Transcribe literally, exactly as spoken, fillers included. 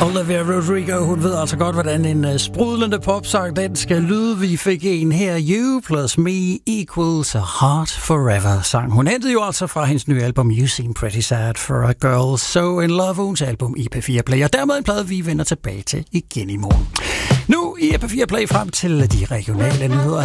Olivia Rodrigo, hun ved altså godt, hvordan en uh, sprudlende popsang, den skal lyde. Vi fik en her, You plus Me equals a heart forever, sang. Hun hentede jo altså fra hendes nye album, You Seem Pretty Sad for a Girl So In Love, ugens album i P fire Play. Og dermed en plade, vi vender tilbage til igen i morgen. Nu i P fire Play frem til de regionale nyheder.